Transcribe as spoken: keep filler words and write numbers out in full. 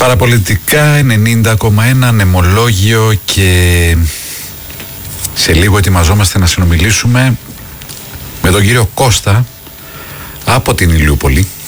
Παραπολιτικά ενενήντα κόμμα ένα, νεμολόγιο, και σε λίγο ετοιμαζόμαστε να συνομιλήσουμε με τον κύριο Κώστα από την Ηλιούπολη.